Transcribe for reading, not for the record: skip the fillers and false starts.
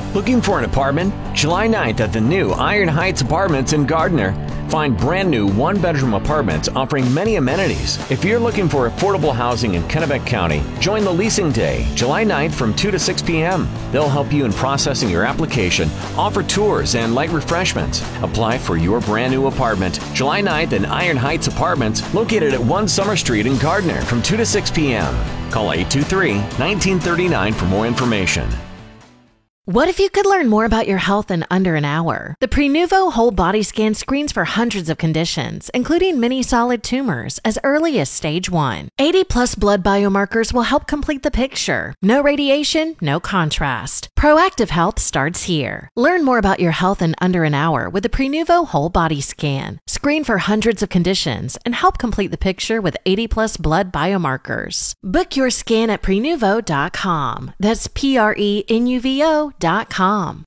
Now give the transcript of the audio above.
Looking for an apartment? July 9th at the new Iron Heights Apartments in Gardner. Find brand new one-bedroom apartments offering many amenities. If you're looking for affordable housing in Kennebec County, join the leasing day, July 9th from 2 to 6 p.m. They'll help you in processing your application, offer tours, and light refreshments. Apply for your brand new apartment, July 9th in Iron Heights Apartments, located at 1 Summer Street in Gardner from 2 to 6 p.m. Call 823-1939 for more information. What if you could learn more about your health in under an hour? The Prenuvo Whole Body Scan screens for hundreds of conditions, including many solid tumors, as early as stage 1. 80-plus blood biomarkers will help complete the picture. No radiation, no contrast. Proactive health starts here. Learn more about your health in under an hour with the Prenuvo Whole Body Scan. Screen for hundreds of conditions and help complete the picture with 80-plus blood biomarkers. Book your scan at Prenuvo.com. That's Prenuvo.com.